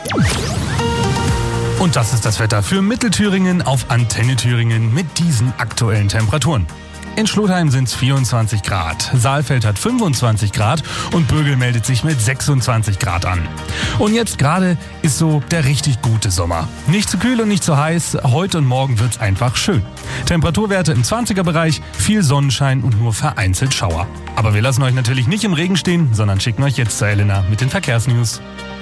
Und das ist das Wetter für Mittelthüringen auf Antenne Thüringen mit diesen aktuellen Temperaturen. In Schlotheim sind es 24 Grad, Saalfeld hat 25 Grad und Bögel meldet sich mit 26 Grad an. Und jetzt gerade ist so der richtig gute Sommer. Nicht zu kühl und nicht zu heiß, heute und morgen wird's einfach schön. Temperaturwerte im 20er-Bereich, viel Sonnenschein und nur vereinzelt Schauer. Aber wir lassen euch natürlich nicht im Regen stehen, sondern schicken euch jetzt zu Elena mit den Verkehrsnews.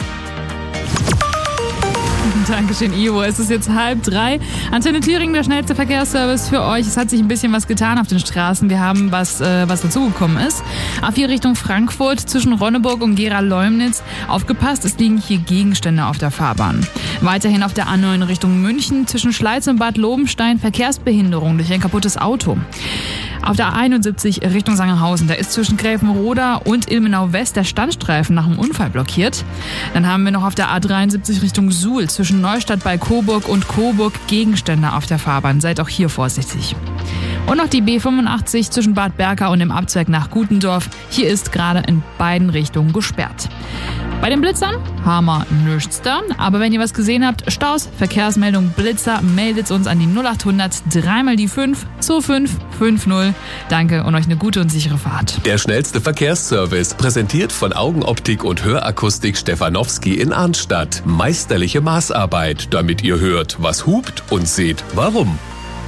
Dankeschön, Ivo. Es ist jetzt 2:30. Antenne Thüringen, der schnellste Verkehrsservice für euch. Es hat sich ein bisschen was getan auf den Straßen. Wir haben was dazugekommen ist. A4 Richtung Frankfurt zwischen Ronneburg und Gera-Leumnitz. Aufgepasst, es liegen hier Gegenstände auf der Fahrbahn. Weiterhin auf der A9 Richtung München zwischen Schleiz und Bad Lobenstein Verkehrsbehinderung durch ein kaputtes Auto. Auf der A71 Richtung Sangerhausen, da ist zwischen Gräfenroda und Ilmenau-West der Standstreifen nach einem Unfall blockiert. Dann haben wir noch auf der A73 Richtung Suhl zwischen Neustadt bei Coburg und Coburg Gegenstände auf der Fahrbahn. Seid auch hier vorsichtig. Und noch die B85 zwischen Bad Berka und dem Abzweig nach Gutendorf. Hier ist gerade in beiden Richtungen gesperrt. Bei den Blitzern haben wir nichts da, aber wenn ihr was gesehen habt, Staus, Verkehrsmeldung, Blitzer, meldet uns an die 0800 3 die 5 2550. Danke und euch eine gute und sichere Fahrt. Der schnellste Verkehrsservice, präsentiert von Augenoptik und Hörakustik Stefanowski in Arnstadt. Meisterliche Maßarbeit, damit ihr hört, was hupt und seht, warum.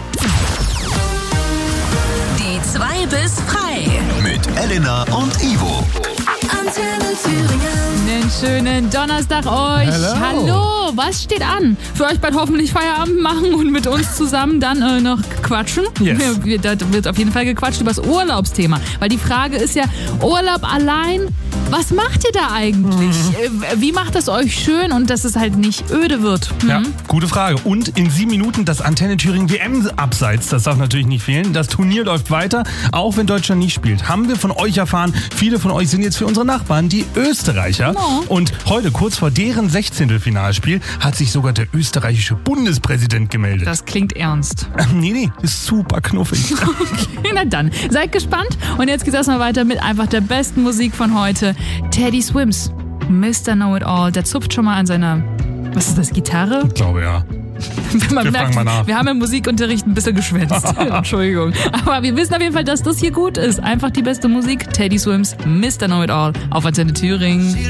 Die 2 bis frei. Mit Elena und Ivo. Antenne Thüringen. Einen schönen Donnerstag euch. Hallo, was steht an? Für euch bald hoffentlich Feierabend machen und mit uns zusammen dann noch quatschen. Yes. Da wird auf jeden Fall gequatscht über das Urlaubsthema. Weil die Frage ist ja, Urlaub allein, was macht ihr da eigentlich? Wie macht das euch schön und dass es halt nicht öde wird? Ja, gute Frage. Und in 7 Minuten das Antenne Thüringen WM-Abseits. Das darf natürlich nicht fehlen. Das Turnier läuft weiter, auch wenn Deutschland nicht spielt. Haben wir von euch erfahren, viele von euch sind jetzt für unsere Nachbarn, die Österreicher. Oh. Und heute, kurz vor deren 16. Finalspiel, hat sich sogar der österreichische Bundespräsident gemeldet. Das klingt ernst. Nee, ist super knuffig. Okay, na dann, seid gespannt. Und jetzt geht's erstmal weiter mit einfach der besten Musik von heute. Teddy Swims, Mr. Know-It-All. Der zupft schon mal an seiner, was ist das, Gitarre? Ich glaube, ja. Man fragen mal nach. Wir haben im Musikunterricht ein bisschen geschwänzt. Entschuldigung. Aber wir wissen auf jeden Fall, dass das hier gut ist. Einfach die beste Musik. Teddy Swims, Mr. Know-It-All auf Antenne Thüringen.